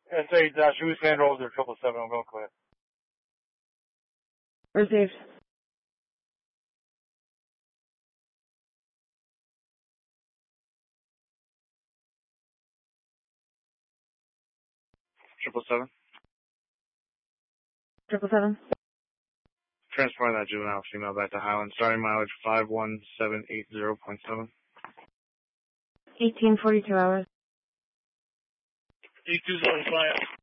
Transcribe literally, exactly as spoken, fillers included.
S eight dash U San Rosa triple seven. I'm going clear. Received. Triple seven. Triple seven. Transporting that juvenile female back to Highland. Starting mileage five one seven eight zero point seven. Eighteen forty two hours. eight two zero five.